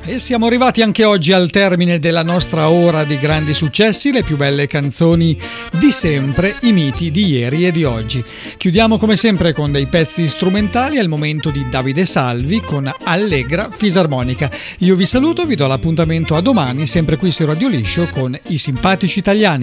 E siamo arrivati anche oggi al termine della nostra ora di grandi successi, le più belle canzoni di sempre, i miti di ieri e di oggi. Chiudiamo come sempre con dei pezzi strumentali, al momento di Davide Salvi con Allegra Fisarmonica. Io vi saluto, vi do l'appuntamento a domani, sempre qui su Radio Liscio con i simpatici italiani.